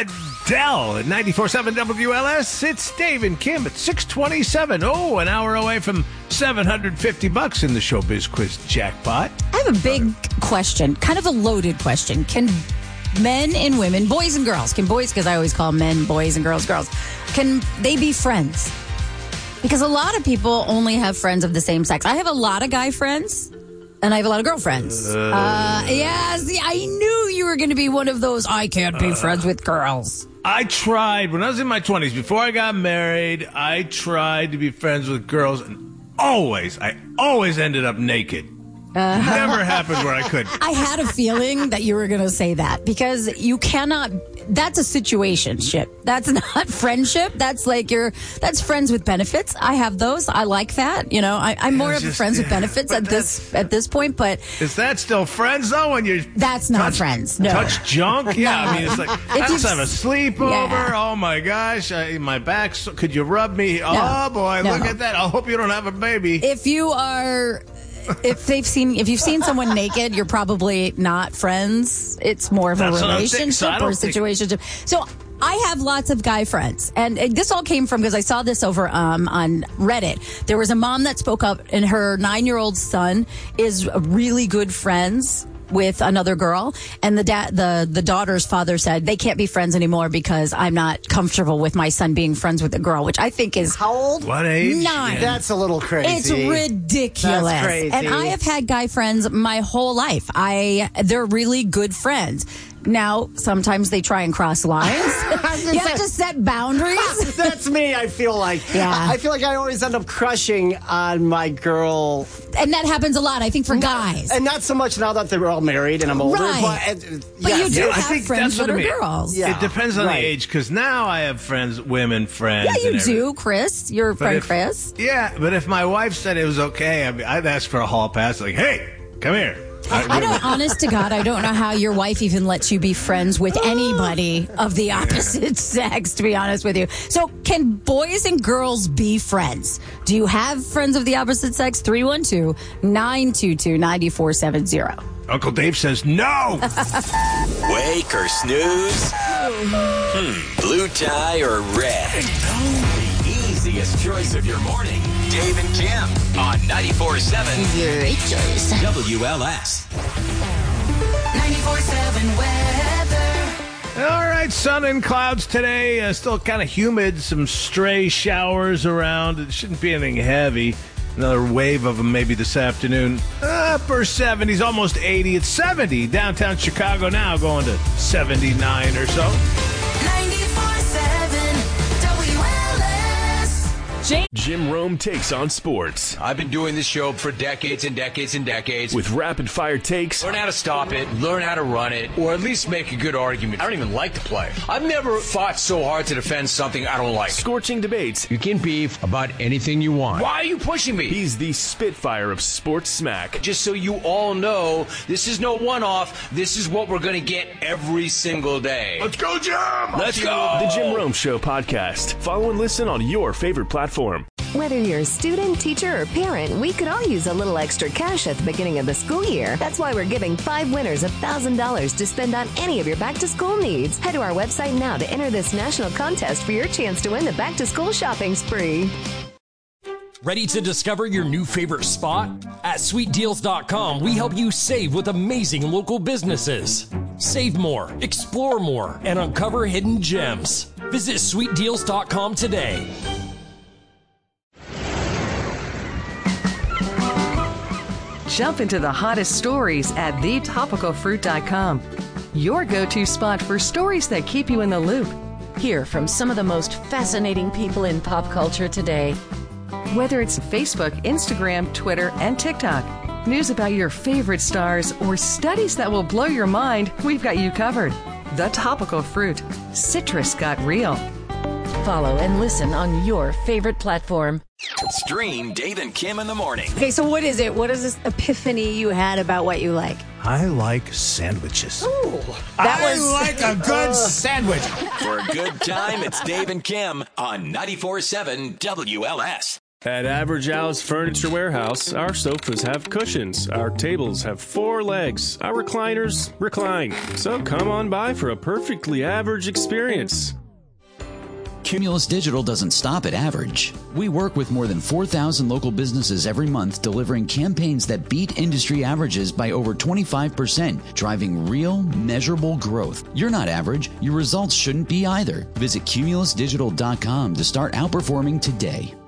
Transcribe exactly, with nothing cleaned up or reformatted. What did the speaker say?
Adele at ninety-four point seven W L S. It's Dave and Kim at six twenty-seven. Oh, an hour away from seven hundred fifty bucks in the Showbiz Quiz jackpot. I have a big question, kind of a loaded question. Can men and women, boys and girls, can boys, because I always call men boys and girls girls, can they be friends? Because a lot of people only have friends of the same sex. I have a lot of guy friends, and I have a lot of girlfriends. Uh, uh, yeah, see, I knew you were going to be one of those, I can't be uh, friends with girls. I tried, when I was in my twenties, before I got married, I tried to be friends with girls, and always, I always ended up naked. Uh, Never happened where I could. I had a feeling that you were going to say that because you cannot. That's a situationship. That's not friendship. That's like you're. That's friends with benefits. I have those. I like that. You know, I, I'm more of just, friends with benefits at this at this point. But is that still friends though? When you that's not touch, friends. No. Touch junk. Yeah, I mean it's like I just have a sleepover. Yeah. Oh my gosh, I, my back. Could you rub me? No. Oh boy, no. Look at that. I hope you don't have a baby. If you are. If they've seen, if you've seen someone naked, you're probably not friends. It's more of a That's relationship so or a situationship. So I have lots of guy friends, and this all came from because I saw this over um, on Reddit. There was a mom that spoke up, and her nine-year-old son is really good friends with another girl, and the dad, the the daughter's father said they can't be friends anymore because I'm not comfortable with my son being friends with a girl, which I think is how old? What age? Nine. That's a little crazy. It's ridiculous. That's crazy. And I have had guy friends my whole life. I they're really good friends. Now, sometimes they try and cross lines. You have to set boundaries. That's me, I feel like. Yeah. I feel like I always end up crushing on my girl. And that happens a lot, I think, for guys. And not so much now that they're all married and I'm older. Right. But, uh, but yes. you do yeah, have I think friends that's that what are I mean. girls. Yeah. It depends on right. the age, because now I have friends, women friends. Yeah, you and do, Chris. Your friend if, Chris. Yeah, but if my wife said it was okay, I mean, I'd ask for a hall pass, like, hey, come here. I don't, honest to God, I don't know how your wife even lets you be friends with anybody of the opposite sex, to be honest with you. So can boys and girls be friends? Do you have friends of the opposite sex? three one two, nine two two, nine four seven zero. Uncle Dave says no. Wake or snooze? Hmm, blue tie or red? The easiest choice of your morning. Dave and Kim on ninety-four point seven Great choice. W L S. ninety-four point seven weather. All right, sun and clouds today. Uh, still kind of humid. Some stray showers around. It shouldn't be anything heavy. Another wave of them maybe this afternoon. Upper seventies, almost eighty. It's seventy. Downtown Chicago now going to seventy-nine or so. ninety-four point seven W L S. Jim Rome takes on sports I've been doing this show for decades and decades and decades. with rapid-fire takes, Learn how to stop it, learn how to run it, or at least make a good argument. I don't even like the play. I've never fought so hard to defend something I don't like. scorching debates. You can beef about anything you want. Why are you pushing me? He's the Spitfire of sports smack. Just so you all know, this is no one-off. This is what we're going to get every single day. Let's go, Jim! Let's go! The Jim Rome Show podcast. Follow and listen on your favorite platform. Whether you're a student, teacher, or parent, we could all use a little extra cash at the beginning of the school year. That's why we're giving five winners one thousand dollars to spend on any of your back-to-school needs. Head to our website now to enter this national contest for your chance to win the back-to-school shopping spree. Ready to discover your new favorite spot? At sweet deals dot com, we help you save with amazing local businesses. Save more, explore more, and uncover hidden gems. Visit sweet deals dot com today. Jump into the hottest stories at the topical fruit dot com. Your go-to spot for stories that keep you in the loop. Hear from some of the most fascinating people in pop culture today. Whether it's Facebook, Instagram, Twitter, and TikTok, news about your favorite stars, or studies that will blow your mind, we've got you covered. The Topical Fruit. Citrus got real. Follow and listen on your favorite platform. Stream Dave and Kim in the morning. Okay, so what is it? What is this epiphany you had about what you like? I like sandwiches. Ooh, that I was like a good sandwich. For a good time, it's Dave and Kim on ninety-four point seven W L S. At Average Al's Furniture Warehouse, our sofas have cushions, our tables have four legs, our recliners recline. So come on by for a perfectly average experience. Cumulus Digital doesn't stop at average. We work with more than four thousand local businesses every month, delivering campaigns that beat industry averages by over twenty-five percent, driving real, measurable growth. You're not average. Your results shouldn't be either. Visit cumulus digital dot com to start outperforming today.